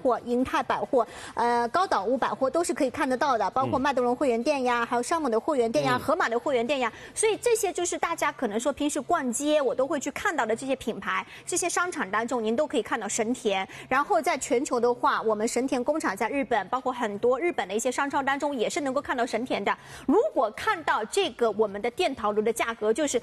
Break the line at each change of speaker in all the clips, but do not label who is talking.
货、银泰百货、高岛屋百货都是可以看得到的，包括麦德龙会员店呀，还有山姆的会员店呀、盒马的会员店呀。所以这些就是大家可能说平时逛街我都会去看到的这些品牌、这些商场当中，您都可以看到神田。然后在全球的话，我们神田工厂在日本，包括很多日本的一些商超当中也是能够看到神田的。如果看到这个我们的电陶炉的价格就是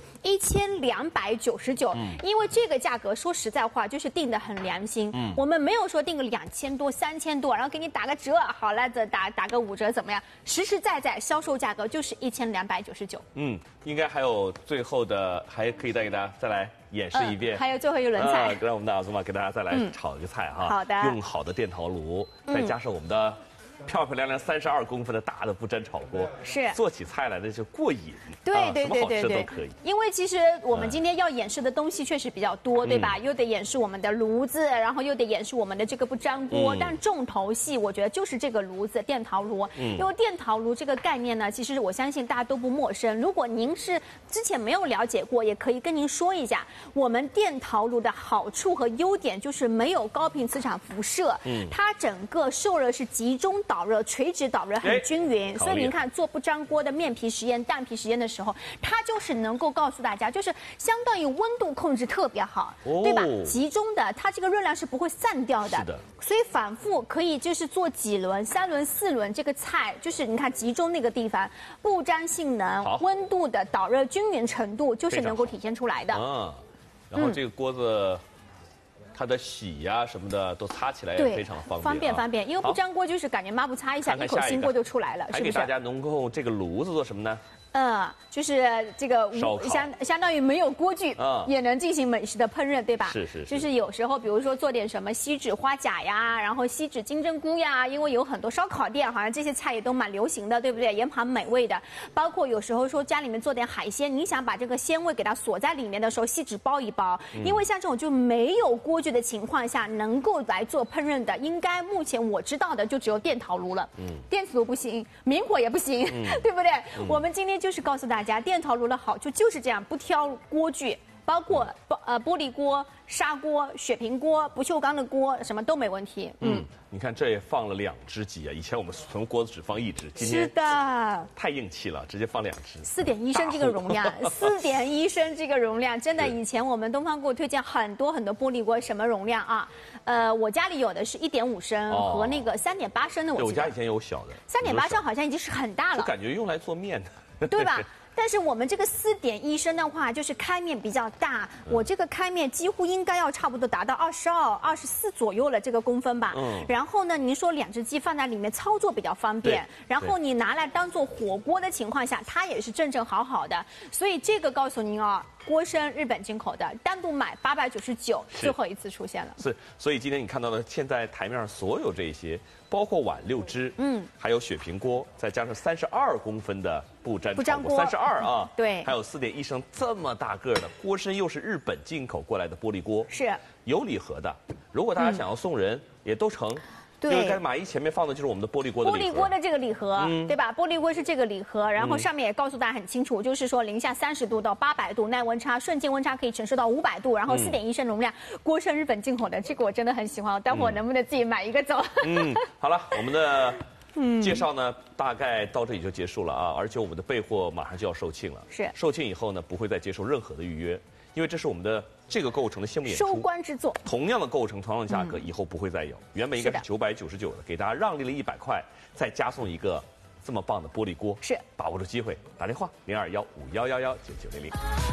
1299，因为这个价格说实在话就是定的很良心，我们没有说定个2000多、3000多，然后给你打个折，好了，打个5折怎么样？实实在在销售价格就是1299。
应该还有最后的，还可以再给大家再来演示一遍，
还有最后一轮菜，
让我们的阿祖玛给大家再来炒一个菜哈。
好的，
用好的电陶炉，再加上我们的漂漂亮亮32公分的大的不粘炒锅，
是
做起菜来那就过瘾。
对，
什么好吃都可以。
因为其实我们今天要演示的东西确实比较多，对吧？又得演示我们的炉子，然后又得演示我们的这个不粘锅，但重头戏我觉得就是这个炉子电陶炉。因为电陶炉这个概念呢，其实我相信大家都不陌生。如果您是之前没有了解过，也可以跟您说一下，我们电陶炉的好处和优点就是没有高频磁场辐射，它整个受热是集中导热、垂直导热很均匀，所以您看做不粘锅的面皮实验、蛋皮实验的时候，它就是能够告诉大家，就是相当于温度控制特别好，对吧？集中的，它这个热量是不会散掉的，
是的。
所以反复可以就是做几轮、3轮、4轮，这个菜就是你看集中那个地方，不粘性能、温度的导热均匀程度，就是能够体现出来的。
然后这个锅子。它的洗呀什么的都擦起来也非常方便，
因为不粘锅就是感觉抹布擦一下，一口新锅就出来了，是不是？
还给大家能够这个炉子做什么呢？
就是这个相当于没有锅具，也能进行美食的烹饪，对吧？
是。
就是有时候，比如说做点什么锡纸花甲呀，然后锡纸金针菇呀，因为有很多烧烤店，好像这些菜也都蛮流行的，对不对？也蛮美味的。包括有时候说家里面做点海鲜，你想把这个鲜味给它锁在里面的时候，锡纸包一包。因为像这种就没有锅具的情况下，能够来做烹饪的，应该目前我知道的就只有电陶炉了。电磁炉不行，明火也不行，对不对？我们今天就是告诉大家，电陶炉的好处就是这样，不挑锅具，包括玻璃锅、砂锅、雪平锅、不锈钢的锅，什么都没问题。
你看这也放了2只鸡啊！以前我们存锅子只放1只，今天
是的，
太硬气了，直接放2只。
4.1升这个容量，4.1升这个容量，真的以前我们东方给我推荐很多玻璃锅，什么容量啊？我家里有的是1.5升和那个3.8升的，我
家以前有小的
，3.8升好像已经是很大了，
就感觉用来做面的，
对吧？但是我们这个4.1升的话，就是开面比较大，我这个开面几乎应该要差不多达到22、24左右了这个公分吧。然后呢，您说2只鸡放在里面操作比较方便，然后你拿来当做火锅的情况下，它也是正好的。所以这个告诉您啊，锅身日本进口的，单独买899，最后一次出现了。
是，所以今天你看到的现在台面上所有这些，包括碗6只，还有雪平锅，再加上32公分的不粘锅，32啊，
对，
还有4.1升这么大个的锅身，又是日本进口过来的玻璃锅，
是
有礼盒的。如果大家想要送人，也都成。因为刚才马一前面放的就是我们的玻璃锅的礼盒，
玻璃锅的这个礼盒，对吧？玻璃锅是这个礼盒，然后上面也告诉大家很清楚，就是说零下30度到800度耐温差，瞬间温差可以承受到500度，然后4.1升容量，锅身日本进口的，这个我真的很喜欢，待会儿能不能自己买一个走？
好了，我们的介绍呢大概到这里就结束了啊，而且我们的备货马上就要售罄了，
是
售罄以后呢不会再接受任何的预约。因为这是我们的这个构成的谢幕演出，
收官之作。
同样的构成，同样的价格，以后不会再有。原本应该是999的，给大家让利了100块，再加送一个这么棒的玻璃锅。
是，
把握住机会，打电话0215111990。